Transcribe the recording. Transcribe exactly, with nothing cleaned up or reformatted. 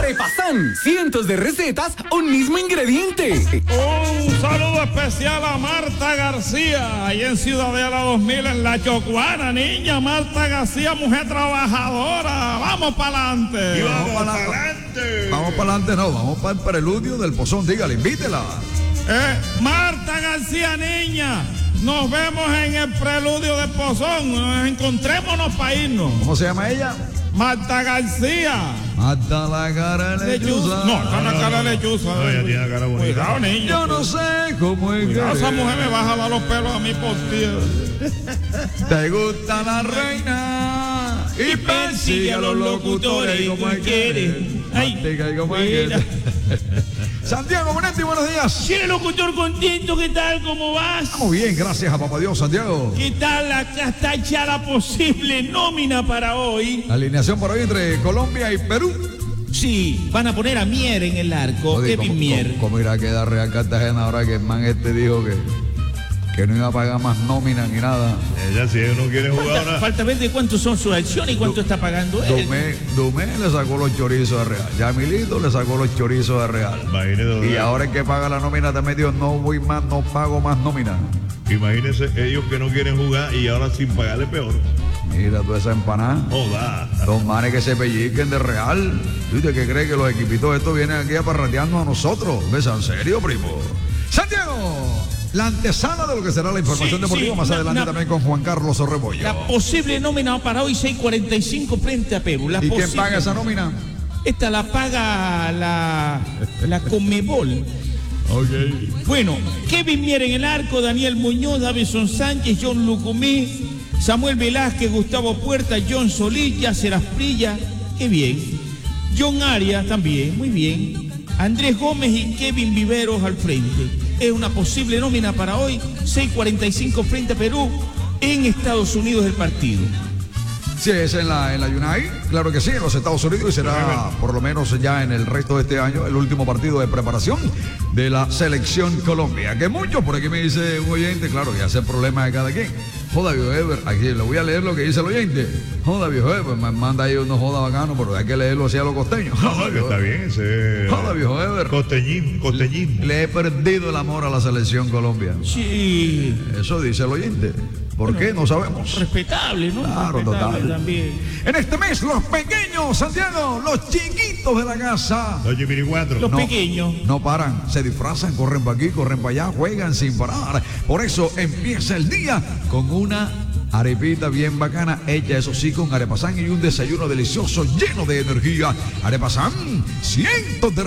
Arepasan, cientos de recetas, un mismo ingrediente. Un saludo especial a Marta García, ahí en Ciudadela dos mil, en La Chocuana, niña. Marta García, mujer trabajadora. Vamos para adelante. Vamos para adelante. Vamos para adelante, no, vamos para el preludio del pozón. Dígale, invítela. Eh, Marta García, niña. Nos vemos en el preludio del pozón. Nos encontrémonos para irnos. ¿Cómo se llama ella? Marta García. Marta la cara lechuza. No, está la cara lechuza. No, ella tiene la cara bonita. Cuidado, niño. Yo no sé cómo es Cuidado, que... esa mujer me va a jalar los pelos a mí por ti. Te gusta la reina y persigue a los locutores como él quiere. Mastica y como él quiere. Santiago Monetti, buenos días. Sí, locutor contento, ¿qué tal? ¿Cómo vas? Muy bien, gracias a papá Dios, Santiago. ¿Qué tal? Acá está hecha la posible nómina para hoy. La alineación por hoy entre Colombia y Perú. Sí, van a poner a Mier en el arco, Oye, Kevin ¿cómo, Mier. ¿cómo, cómo irá a quedar Real Cartagena ahora que el man este dijo que, que no iba a pagar más nómina ni nada? Ella si ella no quiere jugar Falta, ahora. falta ver de cuántos son sus acciones y cuánto está pagando él. Dumé, Dumé le sacó los chorizos a Real. Yamilito le sacó los chorizos a Real. Imagínese, Y ahora el que paga la nómina también dijo, no voy más, no pago más nómina. imagínense ellos que no quieren jugar y ahora sin pagarle peor. Mira toda esa empanada. Joda. Los manes que se pellizquen de Real. ¿Usted qué cree que los equipitos estos vienen aquí a parratearnos a nosotros? ¿Ves? ¿En serio, primo? Santiago, la antesala de lo que será la información Sí, deportiva sí, más na- adelante na- también con Juan Carlos Rebollo. La posible nómina para hoy, seis cuarenta y cinco frente a Perú. La ¿Y quién posible. paga esa nómina? Esta la paga la, la Conmebol. Ok. Bueno, Kevin Mier en el arco, Daniel Muñoz, Davison Sánchez, John Lucumí, Samuel Velázquez, Gustavo Puerta, John Solís, Yacer Asprilla, qué bien. John Arias también, muy bien. Andrés Gómez y Kevin Viveros al frente. Es una posible nómina para hoy, seis cuarenta y cinco frente a Perú, en Estados Unidos el partido. Sí, es en la, en la United, claro que sí, en los Estados Unidos, y será por lo menos ya en el resto de este año el último partido de preparación de la selección Colombia. Que muchos, por aquí me dice un oyente, claro, que hace el problema de cada quien. Joda, viejo Ever, aquí le voy a leer lo que dice el oyente. Joda, viejo Ever, me manda ahí unos joda bacanos, pero hay que leerlo así a los costeños. No, no, que está bien ese. Joda, viejo Ever. Costeñismo, costeñismo. Le he perdido el amor a la selección Colombia. Sí. Eso dice el oyente. ¿Por Bueno, qué? No sabemos. Respetable, ¿no? Claro, Respetable total. también. En este mes, los pequeños, Santiago, los chiquitos de la casa. Los Jimiricuatro. Los No, pequeños. No paran, se disfrazan, corren para aquí, corren para allá, juegan sin parar. Por eso empieza el día con una arepita bien bacana, hecha eso sí con Arepasán y un desayuno delicioso lleno de energía. Arepasán, cientos de